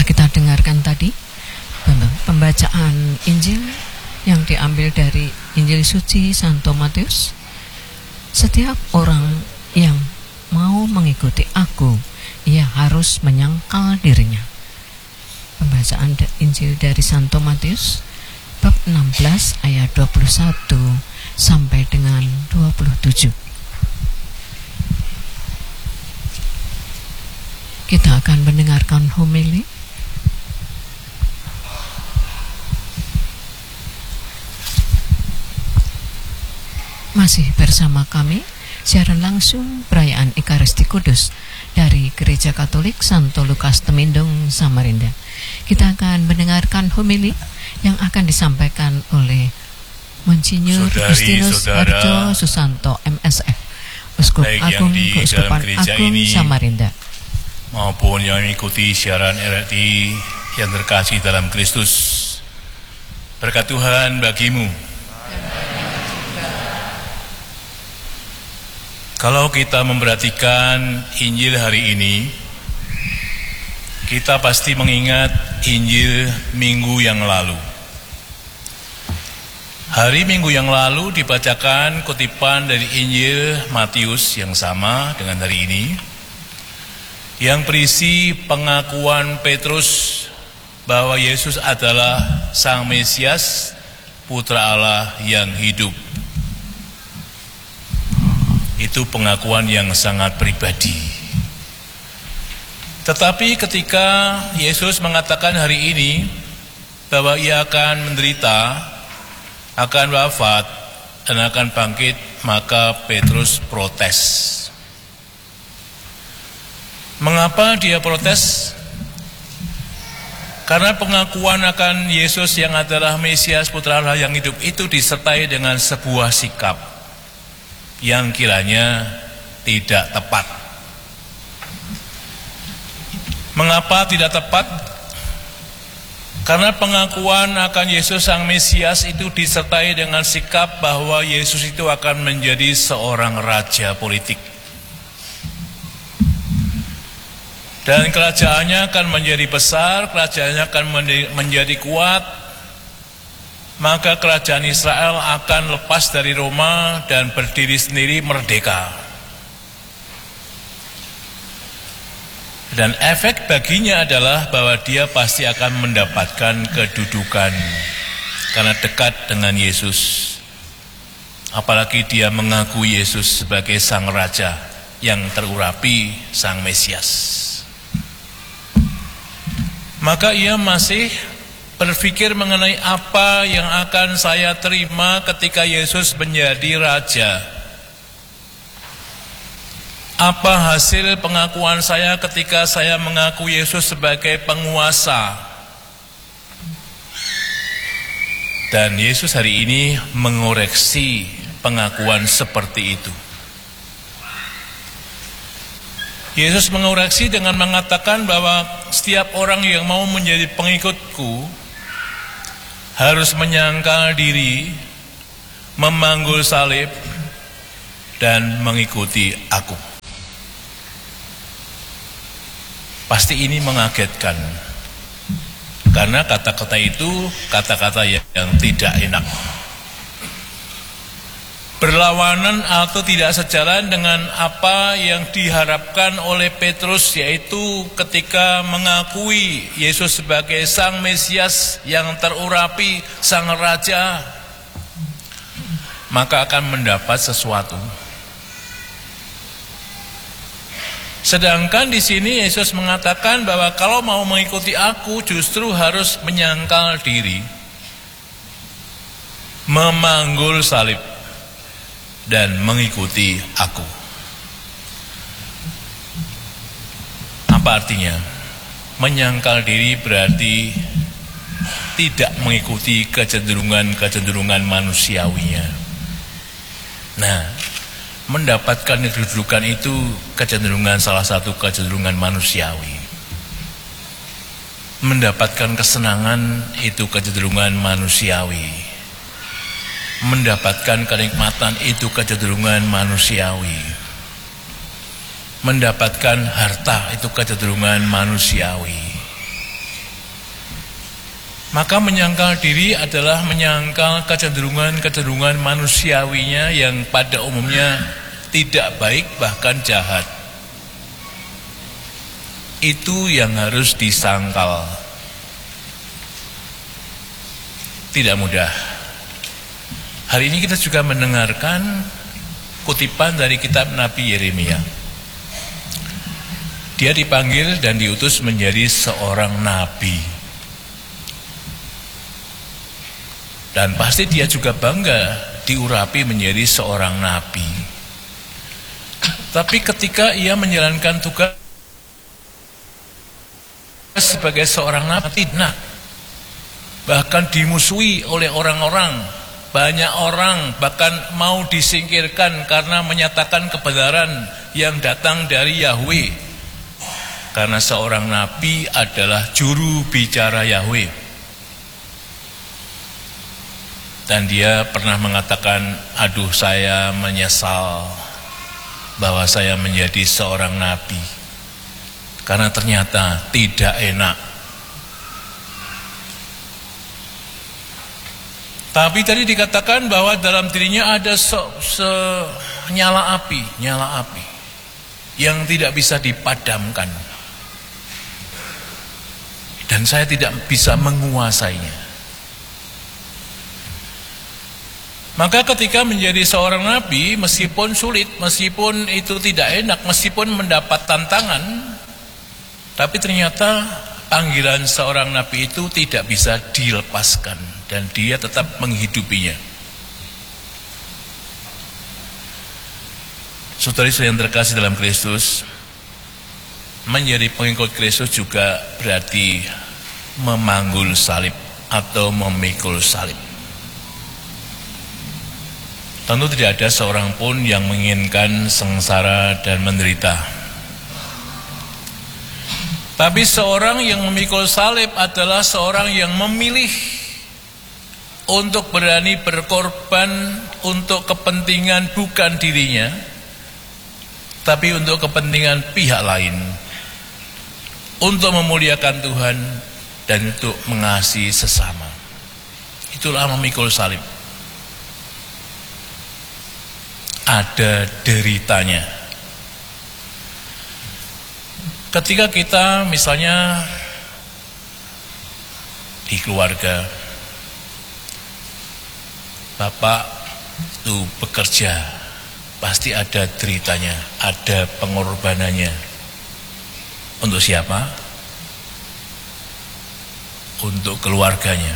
kita dengarkan tadi pembacaan Injil yang diambil dari Injil suci Santo Matius. Setiap orang yang mau mengikuti aku, ia harus menyangkal dirinya. Pembacaan Injil dari Santo Matius bab 16 ayat 21 sampai dengan 27. Kita akan mendengarkan homili. Masih bersama kami, siaran langsung perayaan Ekaristi Kudus dari Gereja Katolik Santo Lukas Temindung, Samarinda. Kita akan mendengarkan homili yang akan disampaikan oleh Monsinyur Justinus Harjo Susanto MSF, Uskup Agung Keuskupan Agung Samarinda, maupun yang mengikuti siaran RRI yang terkasih dalam Kristus. Berkat Tuhan bagimu. Kalau kita memperhatikan Injil hari ini, kita pasti mengingat Injil minggu yang lalu. Hari Minggu yang lalu dibacakan kutipan dari Injil Matius yang sama dengan hari ini, yang berisi pengakuan Petrus bahwa Yesus adalah Sang Mesias, Putra Allah yang hidup. Itu pengakuan yang sangat pribadi. Tetapi ketika Yesus mengatakan hari ini bahwa ia akan menderita, akan wafat, dan akan bangkit, maka Petrus protes. Mengapa dia protes? Karena pengakuan akan Yesus yang adalah Mesias, Putra Allah yang hidup itu disertai dengan sebuah sikap yang kiranya tidak tepat. Mengapa tidak tepat? Karena pengakuan akan Yesus Sang Mesias itu disertai dengan sikap bahwa Yesus itu akan menjadi seorang raja politik. Dan kerajaannya akan menjadi besar, kerajaannya akan menjadi kuat. Maka kerajaan Israel akan lepas dari Roma dan berdiri sendiri merdeka. Dan efek baginya adalah bahwa dia pasti akan mendapatkan kedudukan karena dekat dengan Yesus. Apalagi dia mengaku Yesus sebagai Sang Raja yang terurapi, Sang Mesias. Maka ia masih berpikir mengenai apa yang akan saya terima ketika Yesus menjadi raja. Apa hasil pengakuan saya ketika saya mengaku Yesus sebagai penguasa? Dan Yesus hari ini mengoreksi pengakuan seperti itu. Yesus mengoreksi dengan mengatakan bahwa setiap orang yang mau menjadi pengikutku harus menyangkal diri, memanggul salib, dan mengikuti aku. Pasti ini mengagetkan, karena kata-kata itu kata-kata yang tidak enak, berlawanan atau tidak sejalan dengan apa yang diharapkan oleh Petrus, yaitu ketika mengakui Yesus sebagai Sang Mesias yang terurapi, Sang Raja, maka akan mendapat sesuatu. Sedangkan di sini Yesus mengatakan bahwa kalau mau mengikuti aku justru harus menyangkal diri, memanggul salib, dan mengikuti aku. Apa artinya? Menyangkal diri berarti tidak mengikuti kecenderungan manusiawinya. Nah, mendapatkan kedudukan itu salah satu kecenderungan manusiawi. Mendapatkan kesenangan itu kecenderungan manusiawi. Mendapatkan kenikmatan itu kecenderungan manusiawi. Mendapatkan harta itu kecenderungan manusiawi. Maka menyangkal diri adalah menyangkal kecenderungan manusiawinya yang pada umumnya tidak baik bahkan jahat. Itu yang harus disangkal. Tidak mudah. Hari ini kita juga mendengarkan kutipan dari kitab Nabi Yeremia. Dia dipanggil dan diutus menjadi seorang nabi. Dan pasti dia juga bangga diurapi menjadi seorang nabi. Tapi ketika ia menjalankan tugas sebagai seorang nabi, bahkan dimusuhi oleh orang-orang. Banyak orang bahkan mau disingkirkan karena menyatakan kebenaran yang datang dari Yahweh. Karena seorang nabi adalah juru bicara Yahweh. Dan dia pernah mengatakan, aduh saya menyesal bahwa saya menjadi seorang nabi. Karena ternyata tidak enak. Tapi tadi dikatakan bahwa dalam dirinya ada nyala api yang tidak bisa dipadamkan. Dan saya tidak bisa menguasainya. Maka ketika menjadi seorang nabi, meskipun sulit, meskipun itu tidak enak, meskipun mendapat tantangan, tapi ternyata panggilan seorang nabi itu tidak bisa dilepaskan dan dia tetap menghidupinya. Saudara-saudara yang terkasih dalam Kristus, menjadi pengikut Kristus juga berarti memanggul salib atau memikul salib. Tentu tidak ada seorang pun yang menginginkan sengsara dan menderita. Tapi seorang yang memikul salib adalah seorang yang memilih untuk berani berkorban untuk kepentingan bukan dirinya, tapi untuk kepentingan pihak lain, untuk memuliakan Tuhan dan untuk mengasihi sesama. Itulah memikul salib. Ada deritanya. Ketika kita misalnya di keluarga, bapak itu bekerja, pasti ada deritanya, ada pengorbanannya. Untuk siapa? Untuk keluarganya.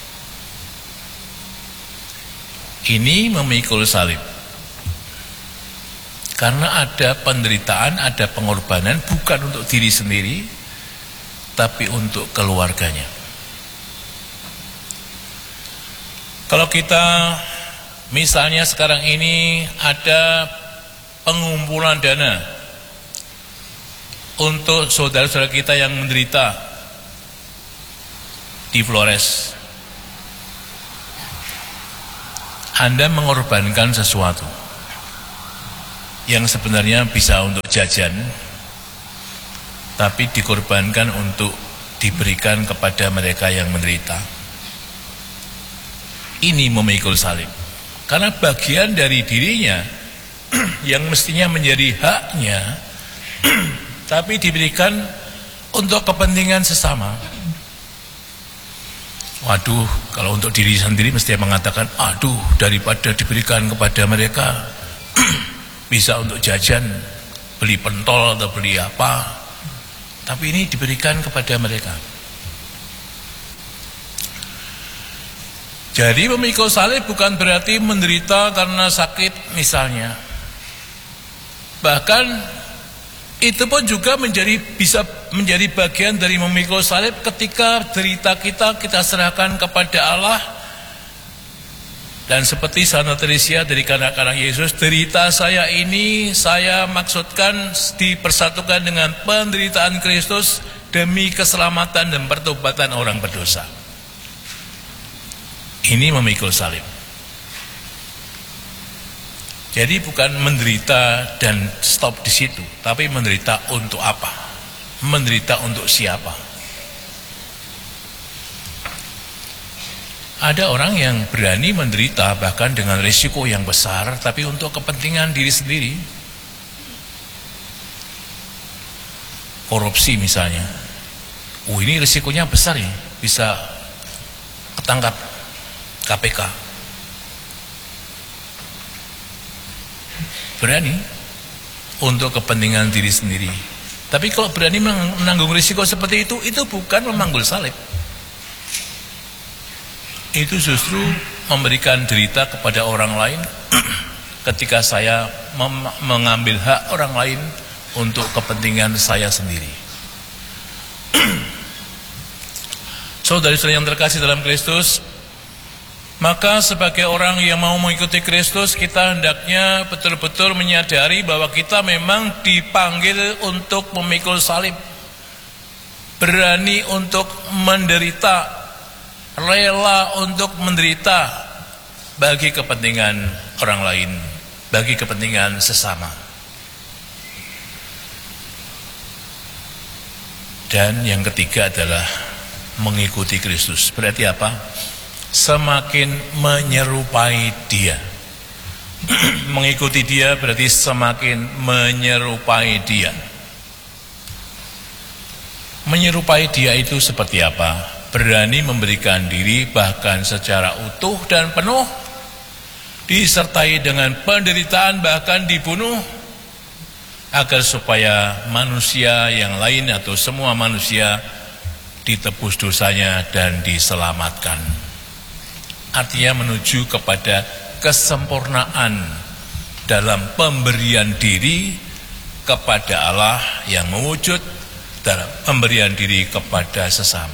Ini memikul salib. Karena ada penderitaan, ada pengorbanan bukan untuk diri sendiri, tapi untuk keluarganya. Kalau kita misalnya sekarang ini ada pengumpulan dana untuk saudara-saudara kita yang menderita di Flores, Anda mengorbankan sesuatu yang sebenarnya bisa untuk jajan, tapi dikorbankan untuk diberikan kepada mereka yang menderita. Ini memikul salib. Karena bagian dari dirinya yang mestinya menjadi haknya, tapi diberikan untuk kepentingan sesama. Waduh, kalau untuk diri sendiri mestinya mengatakan, aduh, daripada diberikan kepada mereka, bisa untuk jajan, beli pentol atau beli apa, tapi ini diberikan kepada mereka. Jadi memikul salib bukan berarti menderita karena sakit misalnya. Bahkan itu pun juga bisa menjadi bagian dari memikul salib ketika derita kita serahkan kepada Allah. Dan seperti Santa Teresia dari kanak-kanak Yesus, derita saya ini saya maksudkan dipersatukan dengan penderitaan Kristus demi keselamatan dan pertobatan orang berdosa. Ini memikul salib. Jadi bukan menderita dan stop di situ, tapi menderita untuk apa? Menderita untuk siapa? Ada orang yang berani menderita bahkan dengan risiko yang besar, tapi untuk kepentingan diri sendiri. Korupsi misalnya, ini risikonya besar ya, bisa ketangkap KPK. Berani untuk kepentingan diri sendiri. Tapi kalau berani menanggung risiko seperti itu bukan memanggul salib. Itu justru memberikan derita kepada orang lain ketika saya mengambil hak orang lain untuk kepentingan saya sendiri. Saudara-saudara yang terkasih dalam Kristus, maka sebagai orang yang mau mengikuti Kristus, kita hendaknya betul-betul menyadari bahwa kita memang dipanggil untuk memikul salib, berani untuk menderita, rela untuk menderita bagi kepentingan orang lain, bagi kepentingan sesama. Dan yang ketiga adalah mengikuti Kristus. Berarti apa? Semakin menyerupai Dia. Mengikuti Dia berarti semakin menyerupai Dia. Menyerupai Dia itu seperti apa? Berani memberikan diri bahkan secara utuh dan penuh, disertai dengan penderitaan bahkan dibunuh, agar supaya manusia yang lain atau semua manusia ditebus dosanya dan diselamatkan. Artinya menuju kepada kesempurnaan dalam pemberian diri kepada Allah yang mewujud dalam pemberian diri kepada sesama.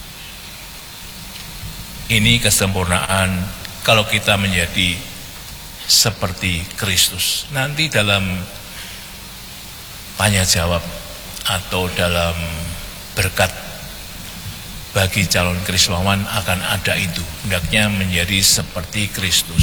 Ini kesempurnaan kalau kita menjadi seperti Kristus. Nanti dalam tanya jawab atau dalam berkat bagi calon Kristawan akan ada itu. Hendaknya menjadi seperti Kristus.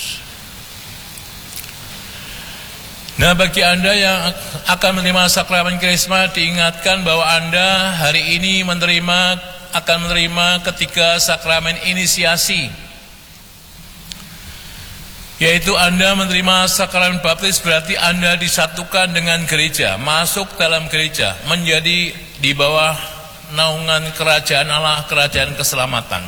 Nah, bagi Anda yang akan menerima sakramen Krisma, diingatkan bahwa Anda hari ini akan menerima ketiga sakramen inisiasi, yaitu Anda menerima sakramen baptis, berarti Anda disatukan dengan gereja, masuk dalam gereja, menjadi di bawah naungan kerajaan Allah, kerajaan keselamatan.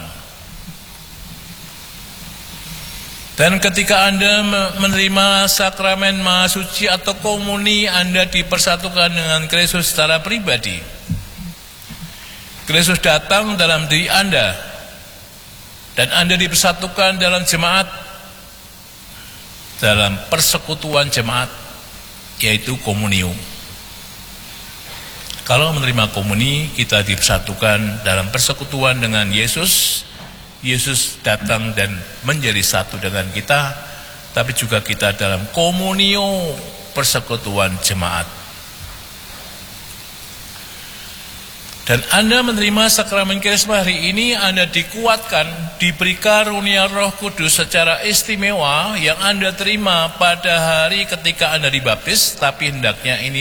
Dan ketika Anda menerima sakramen Maha Suci atau komuni, Anda dipersatukan dengan Kristus secara pribadi. Kristus datang dalam diri Anda, dan Anda dipersatukan dalam jemaat, dalam persekutuan jemaat, yaitu komunium. Kalau menerima komuni, kita dipersatukan dalam persekutuan dengan Yesus. Yesus datang dan menjadi satu dengan kita, tapi juga kita dalam komunio, persekutuan jemaat. Dan Anda menerima sakramen Krisma hari ini, Anda dikuatkan, diberi karunia Roh Kudus secara istimewa yang Anda terima pada hari ketika Anda dibaptis, tapi hendaknya ini